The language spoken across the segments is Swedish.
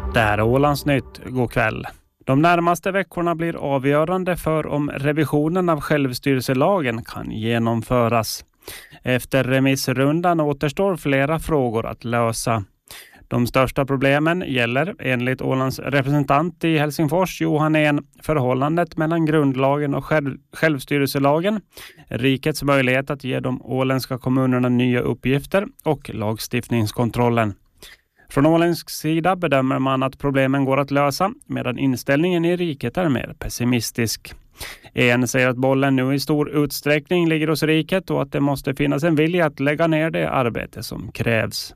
Det här är Ålandsnytt. God kväll. De närmaste veckorna blir avgörande för om revisionen av självstyrelselagen kan genomföras. Efter remissrundan återstår flera frågor att lösa. De största problemen gäller, enligt Ålands representant i Helsingfors, Johan En, förhållandet mellan grundlagen och självstyrelselagen, rikets möjlighet att ge de åländska kommunerna nya uppgifter och lagstiftningskontrollen. Från åländsk sida bedömer man att problemen går att lösa, medan inställningen i riket är mer pessimistisk. En säger att bollen nu i stor utsträckning ligger hos riket och att det måste finnas en vilja att lägga ner det arbete som krävs.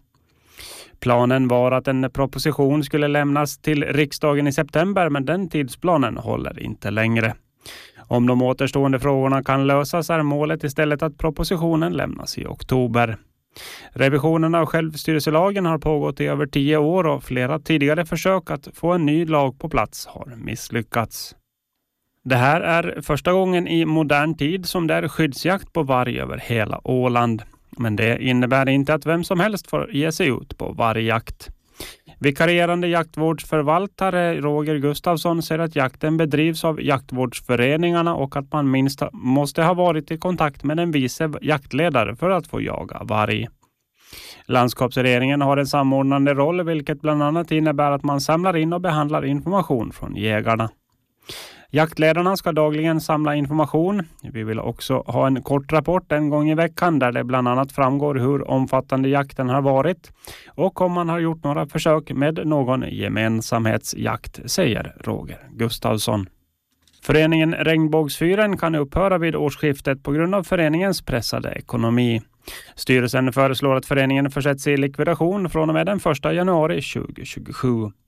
Planen var att en proposition skulle lämnas till riksdagen i september, men den tidsplanen håller inte längre. Om de återstående frågorna kan lösas är målet istället att propositionen lämnas i oktober. Revisionen av självstyrelselagen har pågått i över 10 år och flera tidigare försök att få en ny lag på plats har misslyckats. Det här är första gången i modern tid som det är skyddsjakt på varg över hela Åland. Men det innebär inte att vem som helst får ge sig ut på vargjakt. Vikarierande jaktvårdsförvaltare Roger Gustafsson säger att jakten bedrivs av jaktvårdsföreningarna och att man minst måste ha varit i kontakt med en vice jaktledare för att få jaga varg. Landskapsregeringen har en samordnande roll, vilket bland annat innebär att man samlar in och behandlar information från jägarna. Jaktledarna ska dagligen samla information. Vi vill också ha en kort rapport en gång i veckan där det bland annat framgår hur omfattande jakten har varit och om man har gjort några försök med någon gemensamhetsjakt, säger Roger Gustafsson. Föreningen Regnbågsfyren kan upphöra vid årsskiftet på grund av föreningens pressade ekonomi. Styrelsen föreslår att föreningen försätts i likvidation från och med den 1 januari 2027.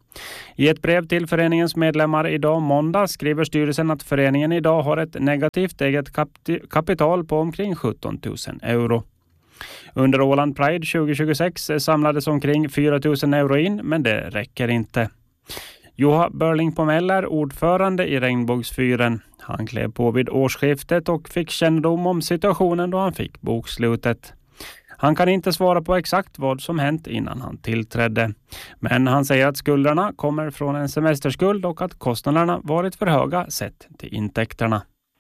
I ett brev till föreningens medlemmar idag måndag skriver styrelsen att föreningen idag har ett negativt eget kapital på omkring 17 000 euro. Under Åland Pride 2026 samlades omkring 4 000 euro in, men det räcker inte. Johan Börling Pomell är ordförande i Regnbågsfyren. Han klev på vid årsskiftet och fick kännedom om situationen då han fick bokslutet. Han kan inte svara på exakt vad som hänt innan han tillträdde. Men han säger att skulderna kommer från en semesterskuld och att kostnaderna varit för höga sett till intäkterna.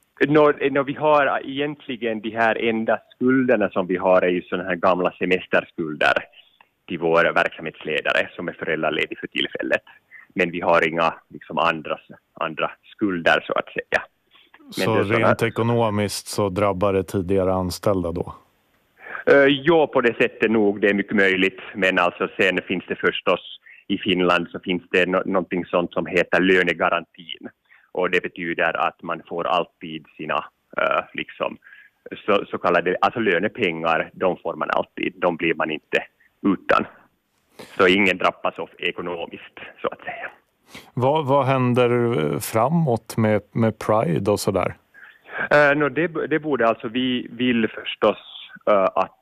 Vi har egentligen de här enda skulderna som vi har är ju sådana här gamla semesterskulder till vår verksamhetsledare som är föräldraledig för tillfället. Men vi har inga andra skulder så att säga. Men så rent ekonomiskt så drabbar det tidigare anställda då? Ja, på det sättet nog, det är mycket möjligt. Men alltså sen finns det förstås i Finland så finns det någonting sånt som heter lönegarantin. Och det betyder att man får alltid sina så kallade alltså lönepengar, de får man alltid. De blir man inte utan. Så ingen drabbas av ekonomiskt så att säga. Vad händer framåt med Pride och sådär? Det borde alltså, vi vill förstås att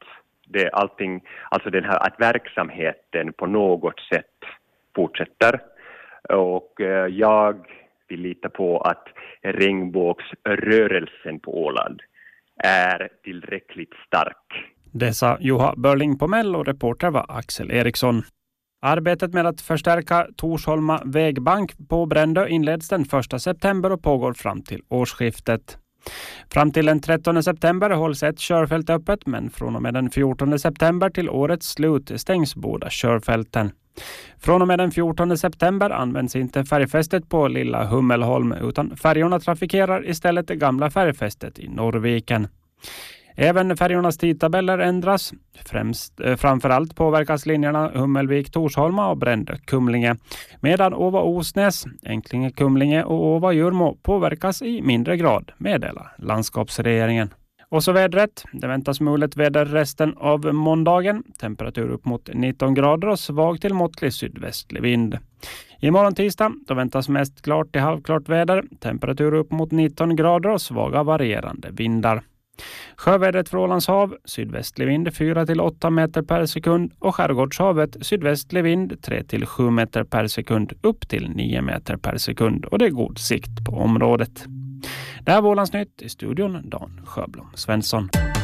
att verksamheten på något sätt fortsätter. Och jag vill lita på att regnbågsrörelsen på Åland är tillräckligt stark. Det sa Johan Börling Pomell och reporter var Axel Eriksson. Arbetet med att förstärka Torsholma vägbank på Brändö inleds den 1 september och pågår fram till årsskiftet. Fram till den 13 september hålls ett körfält öppet, men från och med den 14 september till årets slut stängs båda körfälten. Från och med den 14 september används inte färgfästet på Lilla Hummelholm utan färjorna trafikerar istället det gamla färgfästet i Norrviken. Även färjornas tidtabeller ändras. Framförallt påverkas linjerna Hummelvik-Torsholma och Brändö-Kumlinge. Medan Åva-Osnäs, Enklinge-Kumlinge och Åva-Jurmo påverkas i mindre grad, meddelar landskapsregeringen. Och så vädret. Det väntas mulet väder resten av måndagen. Temperatur upp mot 19 grader och svag till måttlig sydvästlig vind. Imorgon tisdag då väntas mest klart till halvklart väder. Temperatur upp mot 19 grader och svaga varierande vindar. Sjövädret för Ålands hav, sydvästlig vind 4-8 meter per sekund och skärgårdshavet sydvästlig vind 3-7 meter per sekund upp till 9 meter per sekund och det är god sikt på området. Det här var Ålandsnytt, i studion Dan Sjöblom Svensson.